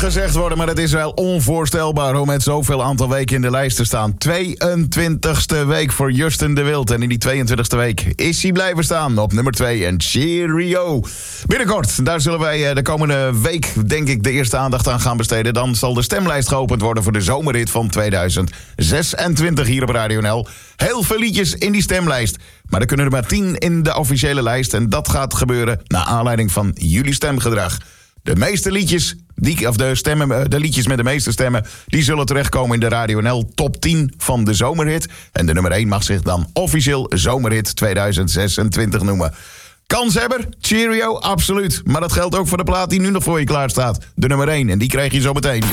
gezegd worden, maar het is wel onvoorstelbaar om met zoveel aantal weken in de lijst te staan. 22e week voor Justin de Wild. En in die 22e week is hij blijven staan op nummer 2 en Cheerio. Binnenkort, daar zullen wij de komende week, denk ik, de eerste aandacht aan gaan besteden. Dan zal de stemlijst geopend worden voor de zomerhit van 2026 hier op Radio NL. Heel veel liedjes in die stemlijst. Maar er kunnen er maar 10 in de officiële lijst. En dat gaat gebeuren naar aanleiding van jullie stemgedrag. De meeste liedjes, de liedjes met de meeste stemmen, die zullen terechtkomen in de Radio NL top 10 van de zomerhit. En de nummer 1 mag zich dan officieel zomerhit 2026 noemen. Kanshebber, Cheerio, absoluut. Maar dat geldt ook voor de plaat die nu nog voor je klaar staat. De nummer 1, en die krijg je zo meteen.